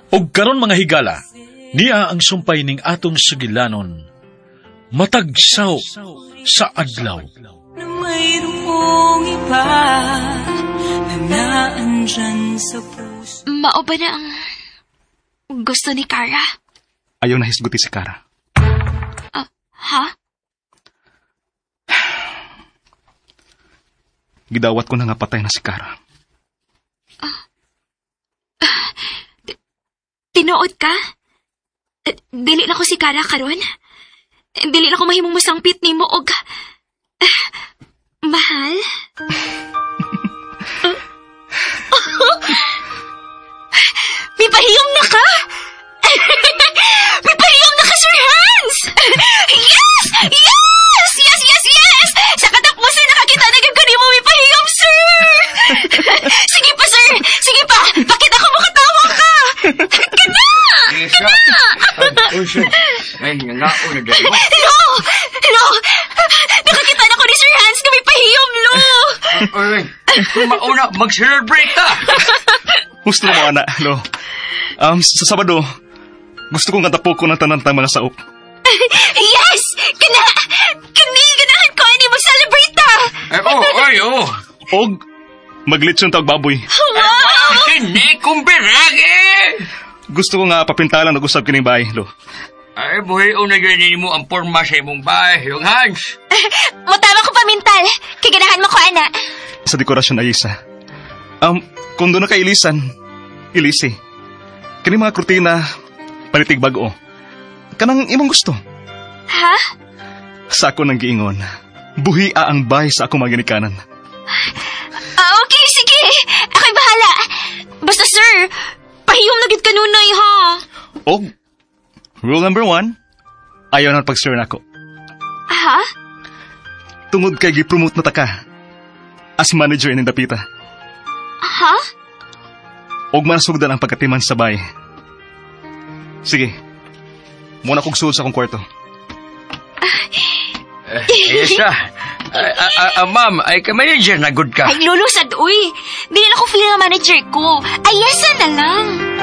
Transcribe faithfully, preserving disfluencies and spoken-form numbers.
Og karon mga higala, niya ang sumpay ning atong sugilanon, matagsaw sa adlaw. Na mayroong iba na naandyan sa puso. Mao ba na ang gusto ni Kara? Ayaw na hisguti si Kara. Uh, ha? Gidawat ko na nga patay na si Kara. Uh, uh, d- tinuod ka? Uh, dili na ko si Kara karon. Dili na ko mahimong masangpit ni mo og... Uh, mahal? uh, May pahiyong na ka? May pahiyong na ka, Sir Hans! Yes! Yes! Yes, yes, yes! Sa katapusan nakakita na gagawin mo may pahiyong, sir! Sige pa, sir! Sige pa! Bakit ako makatawa ka? Kana! Kana! Oh, sir. Ay, nangao na dahil mo. Lo! Lo! Nakakita na ko ni Sir Hans na may pahiyong, lo! Ay, mauna, mag-celebrate ka! Gusto mo, anak, lo. Um, sa Sabado, gusto kong katapok ko ng tanantang mga saop. Yes! Kana! Kani! Ganahan ko! Hindi mag-celebrate ta! Ay, oh, ay, oh. Og, maglitsyon tawag baboy. Wow! Hindi kong birage! Gusto ko nga papintalan nag-usap kining bahay, lo. Ay, buhay o naganin mo ang porma sa imong bahay, yung Hans. Mutama ko pamintal. Kaganahan mo ko, ana. Sa dekorasyon ay isa. Um, kung doon na kay ilisan, ilisi. Kini mga kurtina, palitig bago. Kanang imong gusto. Ha? Sa ako nang giingon, buhia ang bahay sa akong mga ginikanan. Ah, okay, sige. Ako'y bahala. Basta, sir, pahiyong na gid kanunay, ha? Og, rule number one, ayaw na pag-sir na ako. Ha? Tungod kay gipromote na taka as manager in Dapita. Ha? Og manasugdan ang pagkatiman sa bahay. Sige, muna kong suod sa akong kwarto. Yes, ah. Ah, ma'am, ay ka-manager na good ka. Ay, lulusad, uy. Dili na ko feel na manager ko. Ayasan na lang.